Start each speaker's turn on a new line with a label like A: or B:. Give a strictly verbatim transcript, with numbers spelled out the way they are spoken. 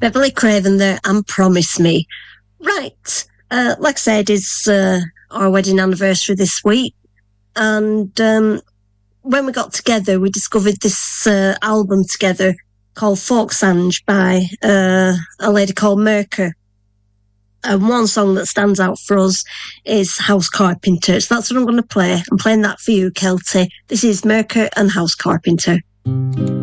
A: Beverly Craven there and Promise Me. Right, uh, like I said, it's uh, our wedding anniversary this week. And um, when we got together, we discovered this uh, album together called Folksange by uh, a lady called Merker. And one song that stands out for us is House Carpenter. So that's what I'm going to play. I'm playing that for you, Kelty. This is Merker and House Carpenter.